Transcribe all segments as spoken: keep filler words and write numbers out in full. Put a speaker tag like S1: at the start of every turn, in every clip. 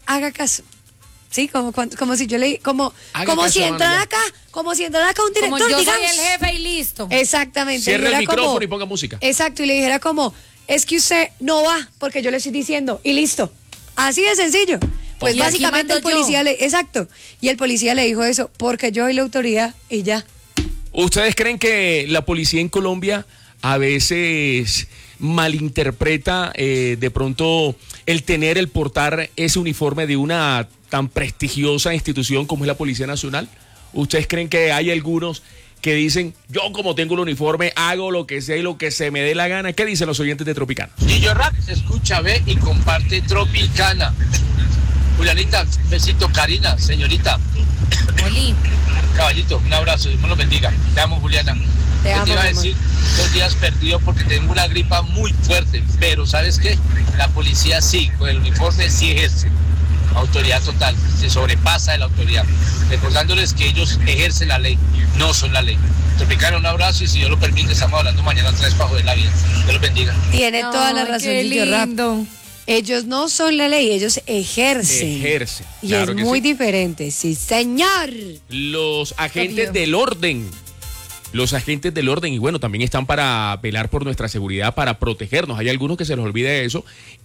S1: haga caso. Sí, como, como si yo le como, como si entrara acá, como si entrara acá un director,
S2: como yo
S1: digamos.
S2: soy el jefe y listo.
S1: Exactamente.
S3: Cierre el micrófono
S1: como,
S3: y ponga música.
S1: Exacto, y le dijera como, es que usted no va, porque yo le estoy diciendo, y listo. Así de sencillo. Pues
S2: y
S1: básicamente el policía
S2: yo.
S1: le, exacto, y el policía le dijo eso, porque yo soy la autoridad y ya.
S3: ¿Ustedes creen que la policía en Colombia a veces malinterpreta eh, de pronto el tener, el portar ese uniforme de una tan prestigiosa institución como es la Policía Nacional? ¿Ustedes creen que hay algunos que dicen, yo como tengo el uniforme, hago lo que sea y lo que se me dé la gana? ¿Qué dicen los oyentes de Tropicana?
S4: Gillo Rap se escucha, ve y comparte Tropicana. Julianita, besito, Karina, señorita.
S2: Oli.
S4: Caballito, un abrazo, Dios me lo bendiga. Te amo, Juliana.
S1: Te
S4: Yo
S1: amo,
S4: te iba a
S1: mi amor.
S4: decir, dos días perdido porque tengo una gripa muy fuerte, pero ¿sabes qué? La policía sí, con el uniforme sí ejerce autoridad total, se sobrepasa de la autoridad, recordándoles que ellos ejercen la ley, no son la ley. Tropicana, un abrazo y si Dios lo permite, estamos hablando mañana otra vez bajo de la vida. Dios los bendiga.
S1: Tiene toda la
S2: Ay,
S1: razón,
S2: qué
S1: Gillo Rap.
S2: lindo.
S1: Ellos no son la ley, ellos ejercen.
S3: Ejerce.
S1: Y
S3: Claro
S1: es
S3: que
S1: muy
S3: sí.
S1: diferente, sí, señor.
S3: Los agentes
S2: Obvio.
S3: del orden. Los agentes del orden, y bueno, también están para velar por nuestra seguridad, para protegernos. Hay algunos que se les olvida eso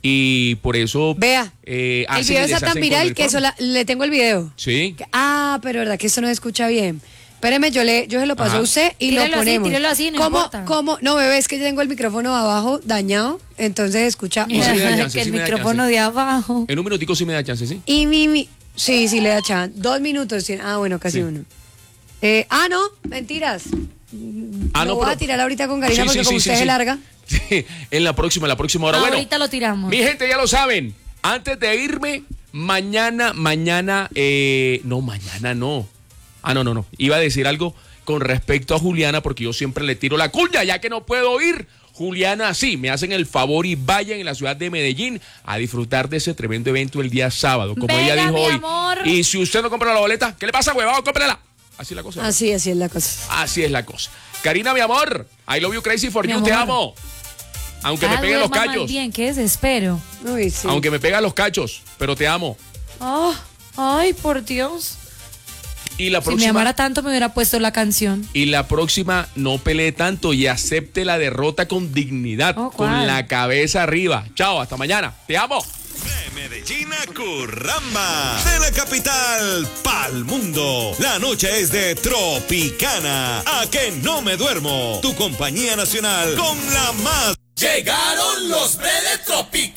S3: y por eso
S1: Vea,
S3: eh,
S1: el
S3: hacen
S1: video
S3: y
S1: está tan
S3: deshacen con
S1: viral
S3: el
S1: que eso
S3: uniforme.
S1: la- le tengo el video.
S3: Sí.
S1: Que- Ah, pero verdad que eso no se escucha bien. Espéreme, yo le, yo se lo paso
S3: Ajá.
S1: a usted y
S2: Tírelo
S1: lo
S2: así,
S1: ponemos.
S2: tírelo así, no
S1: ¿Cómo,
S2: importa.
S1: cómo? No, bebé, es que yo tengo el micrófono abajo dañado, entonces escucha.
S3: Y sí me da
S2: que
S3: chance,
S2: el
S3: sí me da
S2: micrófono
S3: chance.
S2: de abajo.
S3: En un minutico sí me da chance, ¿sí?
S1: Y mi, mi, sí, sí le da chance. Dos minutos tiene. Ah, bueno, casi
S3: Sí.
S1: uno. Eh, ah, no, mentiras.
S3: Ah,
S1: lo
S3: no,
S1: voy
S3: pero-
S1: a tirar ahorita con Karina
S3: Sí,
S1: porque
S3: sí,
S1: como
S3: sí,
S1: usted
S3: sí,
S1: se
S3: sí.
S1: larga.
S3: Sí, en la próxima, en la próxima hora. Bueno,
S2: Ahorita lo tiramos.
S3: mi gente ya lo saben. Antes de irme, mañana, mañana, eh, no, mañana no. Ah, no, no, no. Iba a decir algo con respecto a Juliana porque yo siempre le tiro la cuña ya que no puedo ir. Juliana, sí, me hacen el favor y vayan en la ciudad de Medellín a disfrutar de ese tremendo evento el día sábado, como
S2: Venga,
S3: ella dijo
S2: mi
S3: hoy.
S2: amor.
S3: Y si usted no compra la boleta, ¿qué le pasa, huevado? Cómprala. Así es la cosa.
S1: Así, así es la cosa.
S3: Así es la cosa. Karina, mi amor, I love you crazy for
S2: Mi
S3: you, te
S2: amor.
S3: amo. Aunque me
S2: Ah,
S3: peguen los
S2: duerma más
S3: cachos.
S2: bien, qué desespero.
S1: Uy, sí.
S3: Aunque me pegan los cachos, pero te amo.
S2: Oh, ay, por Dios.
S3: Y la
S2: Si me
S3: próxima,
S2: amara tanto me hubiera puesto la canción.
S3: y la próxima no pelee tanto y acepte la derrota con dignidad,
S2: Oh,
S3: con
S2: ¿cuál?
S3: la cabeza arriba. Chao, hasta mañana. Te amo.
S5: De Medellín a Curramba, de la capital pa'l mundo. La noche es de Tropicana. A que no me duermo. Tu compañía nacional con la más.
S6: Llegaron los Bre de Tropicana.